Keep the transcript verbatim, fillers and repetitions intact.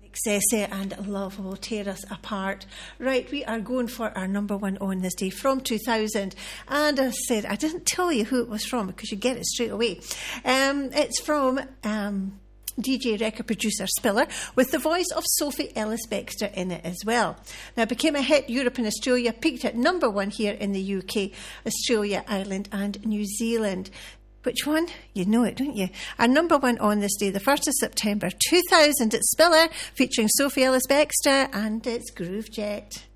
Excessi and Love Will Tear Us Apart. Right, we are going for our number one on this day from two thousand. And I said, I didn't tell you who it was from because you get it straight away. Um, it's from um, D J record producer Spiller with the voice of Sophie Ellis-Bextor in it as well. Now, it became a hit Europe and Australia, peaked at number one here in the U K, Australia, Ireland and New Zealand. Which one? You know it, don't you? Our number one on this day, the first of September two thousand, it's Spiller featuring Sophie Ellis-Bextor and it's Groove Jet.